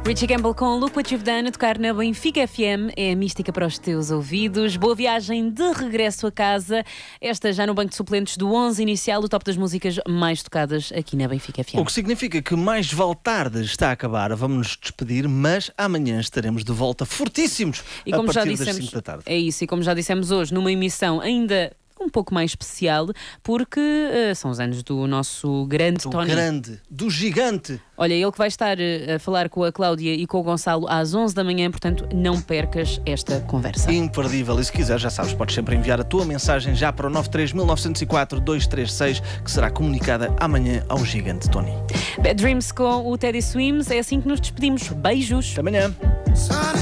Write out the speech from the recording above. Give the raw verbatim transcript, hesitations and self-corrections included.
Richie Campbell com Look What You've Done a tocar na Benfica F M. É a mística para os teus ouvidos. Boa viagem de regresso a casa. Esta já no banco de suplentes do onze inicial, o top das músicas mais tocadas aqui na Benfica F M. O que significa que mais vale tarde está a acabar. Vamos nos despedir, mas amanhã estaremos de volta fortíssimos E como a já partir dissemos, das cinco da tarde. É isso, e como já dissemos hoje, numa emissão ainda um pouco mais especial, porque uh, são os anos do nosso grande Do Tony. grande, do gigante. Olha, ele que vai estar uh, a falar com a Cláudia e com o Gonçalo às onze da manhã, portanto não percas esta conversa. Imperdível. E se quiser, já sabes, podes sempre enviar a tua mensagem já para o nove três nove zero quatro dois três seis, que será comunicada amanhã ao gigante Tony. Bad Dreams com o Teddy Swims. É assim que nos despedimos. Beijos. Até amanhã.